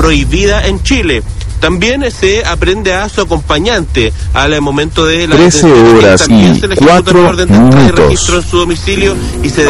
prohibida en Chile. También se aprende a su acompañante al momento de la 13 horas también y se le ejecuta 4 una orden de minutos. registro en su domicilio y se